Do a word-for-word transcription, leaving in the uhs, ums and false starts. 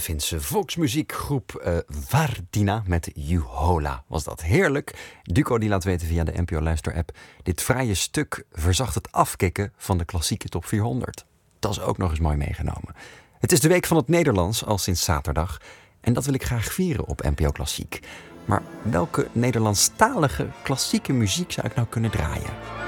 Finse volksmuziekgroep uh, Vardina met Juhola. Was dat heerlijk? Duco die laat weten via de N P O Luister-app. Dit fraaie stuk verzacht het afkicken van de klassieke top vierhonderd. Dat is ook nog eens mooi meegenomen. Het is de week van het Nederlands, al sinds zaterdag. En dat wil ik graag vieren op N P O Klassiek. Maar welke Nederlandstalige klassieke muziek zou ik nou kunnen draaien?